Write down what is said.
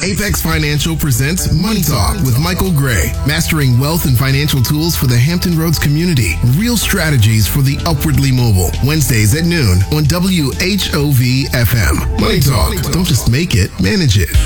Apex Financial presents Money Talk with Michael Gray, mastering wealth and financial tools for the Hampton Roads community. Real strategies for the upwardly mobile. Wednesdays at noon on WHOV FM. Money Talk. Don't just make it, manage it.